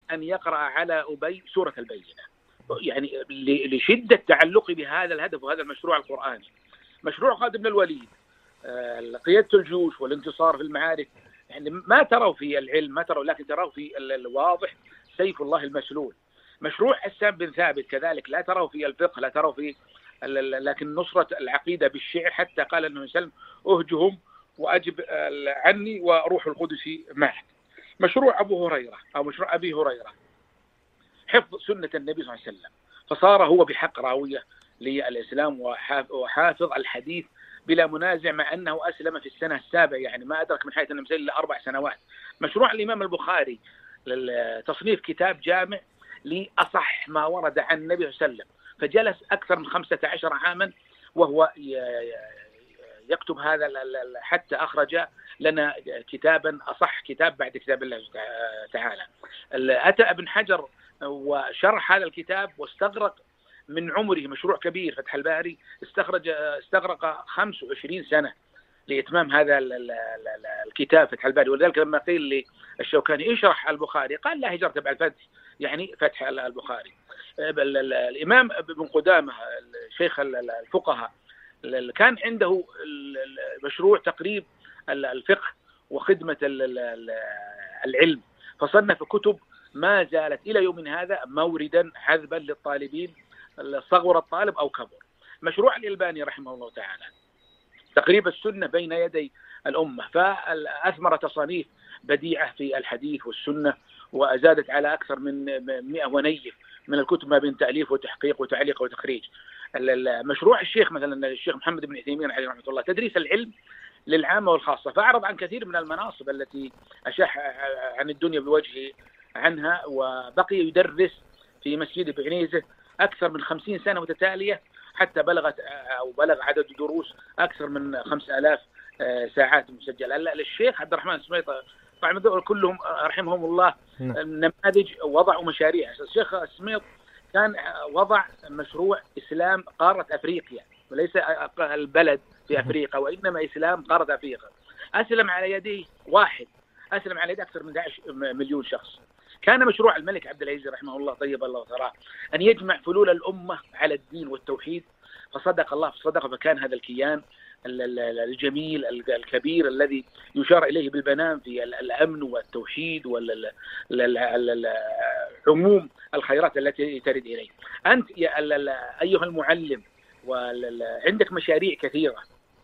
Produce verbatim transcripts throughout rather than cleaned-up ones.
أن يقرأ على أبي سورة البينة، يعني لشدة تعلقي بهذا الهدف وهذا المشروع القرآني. مشروع خالد بن الوليد، قيادة الجيوش والانتصار في المعارك، يعني ما تروا في العلم ما تروا، لكن تروا في الواضح سيف الله المسلول. مشروع حسان بن ثابت كذلك لا تروا في الفقه، لا تروا في، لكن نصرة العقيدة بالشعر، حتى قال النبي صلى الله عليه وسلم أهجهم وأجب عني وروح القدس معك. مشروع أبو هريرة أو مشروع أبي هريرة حفظ سنة النبي صلى الله عليه وسلم، فصار هو بحق راوية للإسلام وحافظ الحديث بلا منازع، مع أنه أسلم في السنة السابعة، يعني ما أدرك من حياة النبي إلا أربع سنوات. مشروع الإمام البخاري تصنيف كتاب جامع لأصح ما ورد عن النبي صلى الله عليه وسلم، فجلس أكثر من خمسة عشر عاما وهو يكتب هذا حتى أخرج لنا كتابا أصح كتاب بعد كتاب الله تعالى. أتى ابن حجر وشرح هذا الكتاب واستغرق من عمره، مشروع كبير فتح الباري، استخرج استغرق خمس وعشرين سنة لإتمام هذا الكتاب فتح الباري. ولذلك لما قيل للشوكاني اشرح البخاري قال لا هجرت بعد الفتح، يعني فتح البخاري. الإمام ابن قدامة شيخ الفقهاء كان عنده مشروع تقريب الفقه وخدمة العلم، فصنف كتب ما زالت إلى يوم هذا موردا عذبا للطالبين صغر الطالب أو كبر. مشروع الألباني رحمه الله تعالى تقريب السنة بين يدي الأمة، فأثمر تصانيف بديعة في الحديث والسنة، وأزادت على أكثر من مئة ونيف من الكتب ما بين تأليف وتحقيق وتعليق وتخريج. مشروع الشيخ مثلا الشيخ محمد بن عثيمين عليه رحمة الله تدريس العلم للعامة والخاصة، فأعرض عن كثير من المناصب التي أشاح عن الدنيا بوجهه عنها، وبقي يدرس في مسجد بعنيزة أكثر من خمسين سنة متتالية، حتى بلغت أو بلغ عدد دروس أكثر من خمسة آلاف ساعات مسجلة. للشيخ عبد الرحمن السميطة طبعا كلهم رحمهم الله نماذج وضعوا مشاريع. الشيخ السميط كان وضع مشروع إسلام قارة أفريقيا، وليس البلد في أفريقيا وإنما إسلام قارة أفريقيا. أسلم على يديه واحد، أسلم على يد أكثر من أحد عشر مليون شخص. كان مشروع الملك عبد العزيز رحمه الله طيب الله ثراه أن يجمع فلول الأمة على الدين والتوحيد، فصدق الله فصدق، فكان هذا الكيان الجميل الكبير الذي يشار إليه بالبنان في الأمن والتوحيد والعموم الخيرات التي ترد إليه. أنت أيها المعلم وعندك مشاريع كثيرة،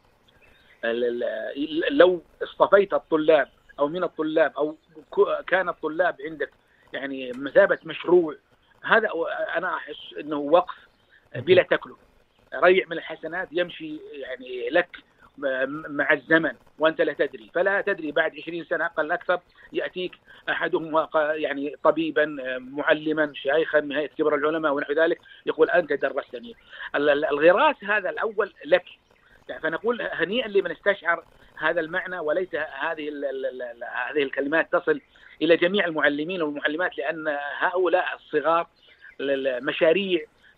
لو اصطفيت الطلاب أو من الطلاب أو كان الطلاب عندك يعني مثابة مشروع، هذا أنا أحس أنه وقف بلا تكلف، ريع من الحسنات يمشي يعني لك مع الزمن وأنت لا تدري، فلا تدري بعد عشرين سنة أقل أكثر يأتيك أحدهم يعني طبيبا معلما شيخا نهاية كبر العلماء ونحو ذلك يقول أنت درستني. الغراس هذا الأول لك، فنقول هنيئا لمن استشعر هذا المعنى، وليس هذه هذه الكلمات تصل إلى جميع المعلمين والمعلمات، لأن هؤلاء الصغار مشاريع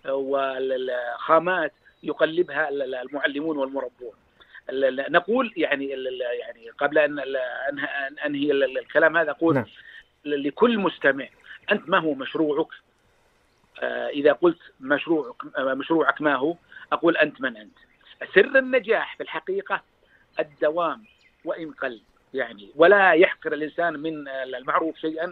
والخامات يقلبها المعلمون والمربون. نقول يعني يعني قبل أن أنهي الكلام هذا أقول نعم. لكل مستمع أنت ما هو مشروعك؟ إذا قلت مشروعك مشروعك ما هو، أقول أنت من أنت. سر النجاح في الحقيقة الدوام وإن قل، يعني ولا يحقر الإنسان من المعروف شيئا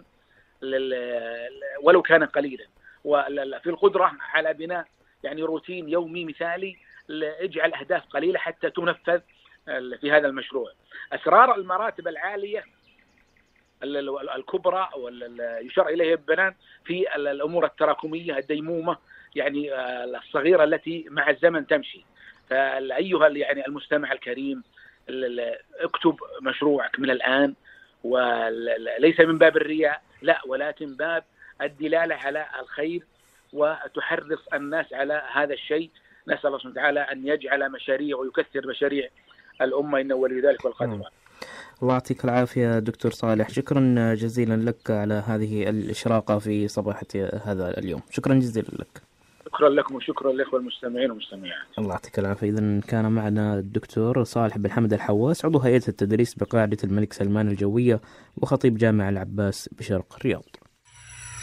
ولو كان قليلا، وفي القدرة على بناء يعني روتين يومي مثالي، اجعل أهداف قليلة حتى تنفذ في هذا المشروع. أسرار المراتب العالية الكبرى يشار إليها ببنان في الأمور التراكمية الديمومة، يعني الصغيرة التي مع الزمن تمشي. فأيها يعني المستمع الكريم اكتب مشروعك من الآن، وليس من باب الرياء لا، ولكن باب الدلالة على الخير وتحرص الناس على هذا الشيء. نسأل الله سبحانه وتعالى أن يجعل مشاريع ويكثر مشاريع الأمة إنه ولي ذلك والقادر. الله يعطيك العافية دكتور صالح، شكرا جزيلا لك على هذه الإشراقة في صباحة هذا اليوم، شكرا جزيلا لك. شكرا لكم وشكرا للإخوة المستمعين والمستمعات. الله يعطيك العافية. إذن كان معنا الدكتور صالح بن حمد الحواس، عضو هيئة التدريس بقاعدة الملك سلمان الجوية وخطيب جامع العباس بشرق الرياض.